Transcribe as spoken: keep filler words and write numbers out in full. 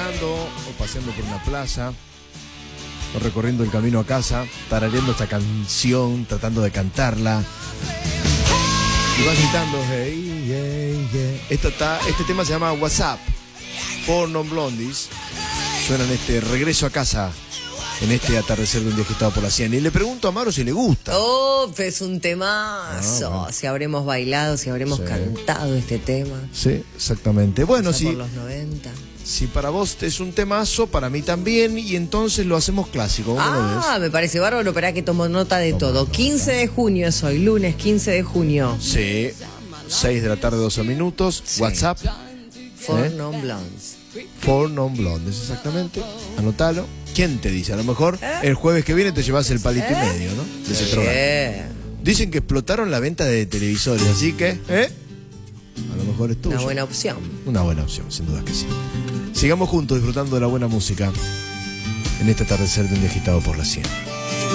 caminando o paseando por una plaza o recorriendo el camino a casa, tarareando esta canción, tratando de cantarla. Y vas gritando, hey, hey, hey. Esto está, este tema se llama WhatsApp, Four Non Blondies. Suenan este regreso a casa en este atardecer de un día agitado por la cien. Y le pregunto a Mauro si le gusta. Oh, es un temazo. Ah, bueno. Si habremos bailado, si habremos Sí. cantado este tema. Sí, exactamente. Bueno, sí. si, Por los noventa. si para vos es un temazo, para mí también, y entonces lo hacemos clásico. ¿Cómo lo ves? Ah, me parece bárbaro, pero que tomo nota de Toma todo. nota. quince de junio es hoy, lunes quince de junio. Sí, seis de la tarde, doce minutos. Sí. WhatsApp, Four ¿Eh? Non Blondes. Four Non Blondes, exactamente. Anotalo. ¿Quién te dice? A lo mejor el jueves que viene te llevas el palito y medio, ¿no? De ese programa. Bien. Dicen que explotaron la venta de televisores, así que, ¿eh? A lo mejor es tuyo. Una buena opción. Una buena opción, sin duda que sí. Sigamos juntos disfrutando de la buena música en este atardecer de un día agitado por la cien.